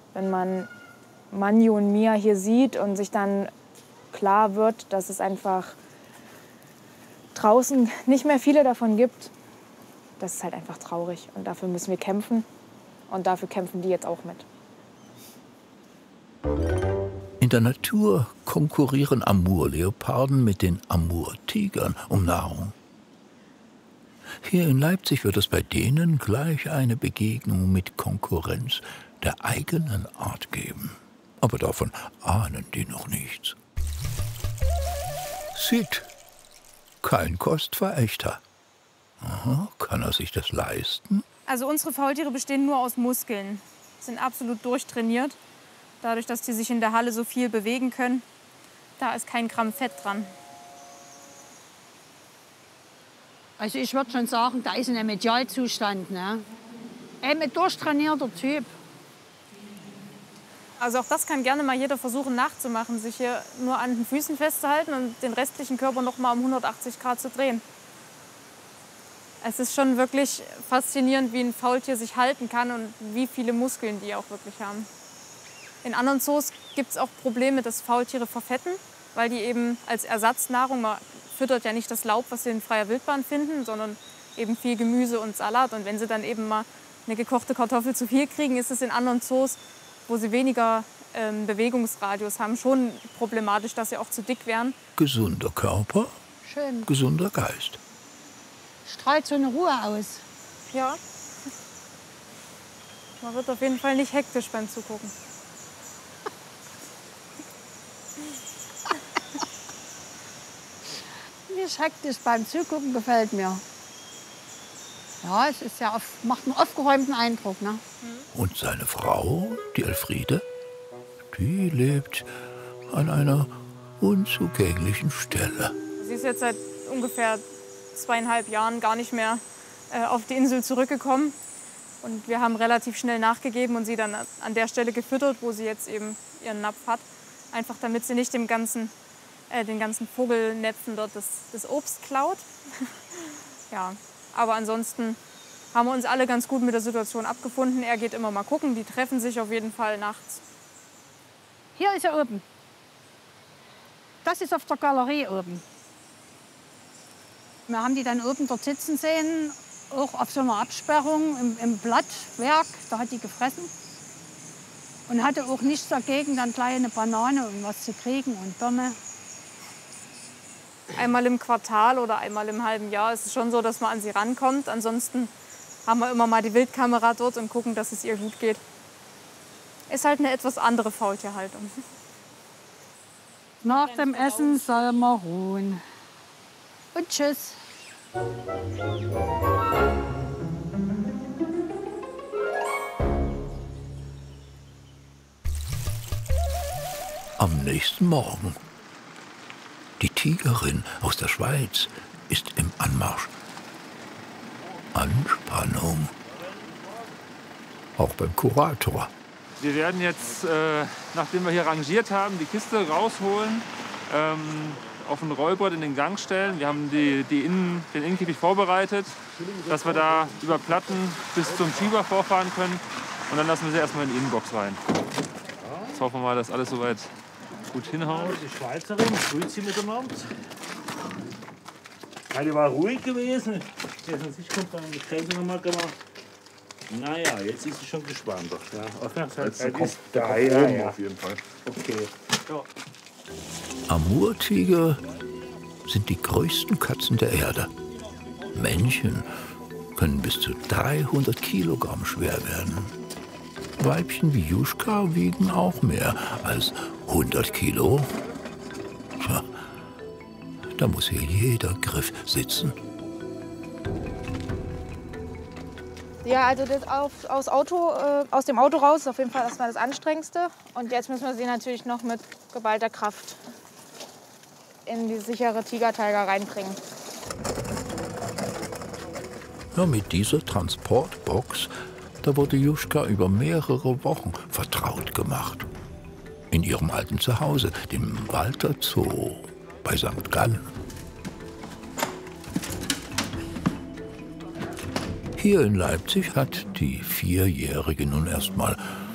wenn man Manju und Mia hier sieht und sich dann klar wird, dass es einfach draußen nicht mehr viele davon gibt, das ist halt einfach traurig. Und dafür müssen wir kämpfen. Und dafür kämpfen die jetzt auch mit. In der Natur konkurrieren Amur-Leoparden mit den Amur-Tigern um Nahrung. Hier in Leipzig wird es bei denen gleich eine Begegnung mit Konkurrenz der eigenen Art geben. Aber davon ahnen die noch nichts. Sid, kein Kostverächter. Aha, kann er sich das leisten? Also unsere Faultiere bestehen nur aus Muskeln, sind absolut durchtrainiert. Dadurch, dass die sich in der Halle so viel bewegen können, da ist kein Gramm Fett dran. Also ich würde schon sagen, da ist ein Medialzustand, ne? Ein durchtrainierter Typ. Also auch das kann gerne mal jeder versuchen nachzumachen, sich hier nur an den Füßen festzuhalten und den restlichen Körper noch mal um 180 Grad zu drehen. Es ist schon wirklich faszinierend, wie ein Faultier sich halten kann und wie viele Muskeln die auch wirklich haben. In anderen Zoos gibt es auch Probleme, dass Faultiere verfetten, weil die eben als Ersatznahrung, man füttert ja nicht das Laub, was sie in freier Wildbahn finden, sondern eben viel Gemüse und Salat. Und wenn sie dann eben mal eine gekochte Kartoffel zu viel kriegen, ist es in anderen Zoos, wo sie weniger Bewegungsradius haben, schon problematisch, dass sie auch zu dick werden. Gesunder Körper, Schön. gesunder Geist. Strahlt so eine Ruhe aus. Ja. Man wird auf jeden Fall nicht hektisch beim Zugucken. Nicht hektisch beim Zugucken gefällt mir. Ja, es ist ja macht einen aufgeräumten Eindruck, ne? Und seine Frau, die Elfriede, die lebt an einer unzugänglichen Stelle. Sie ist jetzt seit ungefähr 2,5 Jahren gar nicht mehr auf die Insel zurückgekommen. Und wir haben relativ schnell nachgegeben und sie dann an der Stelle gefüttert, wo sie jetzt eben ihren Napf hat. Einfach damit sie nicht den ganzen Vogelnäpfen dort das Obst klaut. Ja, aber ansonsten haben wir uns alle ganz gut mit der Situation abgefunden. Er geht immer mal gucken, die treffen sich auf jeden Fall nachts. Hier ist er oben. Das ist auf der Galerie oben. Wir haben die dann oben dort sitzen sehen, auch auf so einer Absperrung im Blattwerk. Da hat die gefressen. Und hatte auch nichts dagegen, dann gleich eine Banane, um was zu kriegen und Birne. Einmal im Quartal oder einmal im halben Jahr ist es schon so, dass man an sie rankommt. Ansonsten haben wir immer mal die Wildkamera dort und gucken, dass es ihr gut geht. Ist halt eine etwas andere Faultierhaltung. Nach dem Essen soll man ruhen. Und tschüss. Am nächsten Morgen. Die Tigerin aus der Schweiz ist im Anmarsch. Anspannung. Auch beim Kurator. Wir werden jetzt, nachdem wir hier rangiert haben, die Kiste rausholen, auf ein Rollbrett in den Gang stellen. Wir haben den Innenkäfig vorbereitet, dass wir da über Platten bis zum Schieber vorfahren können. Und dann lassen wir sie erstmal in die Innenbox rein. Jetzt hoffen wir mal, dass alles soweit gut hinhaut. Die Schweizerin, grüßt sie miteinander. Ja, die war ruhig gewesen. Jetzt an sich kommt dann die Grenze nochmal gemacht. Naja, jetzt ist sie schon gespannter. Ja, Aufmerksamkeit ist da. Ja. Auf jeden Fall. Okay. Ja. Amurtiger sind die größten Katzen der Erde. Männchen können bis zu 300 Kilogramm schwer werden. Weibchen wie Juschka wiegen auch mehr als 100 Kilo. Tja, da muss hier jeder Griff sitzen. Ja, also das aus dem Auto raus ist auf jeden Fall erstmal das Anstrengendste. Und jetzt müssen wir sie natürlich noch mit geballter Kraft in die sichere Tigertaiga reinbringen. Ja, mit dieser Transportbox, da wurde Juschka über mehrere Wochen vertraut gemacht. In ihrem alten Zuhause, dem Walter Zoo bei St. Gallen. Hier in Leipzig hat die Vierjährige nun erstmal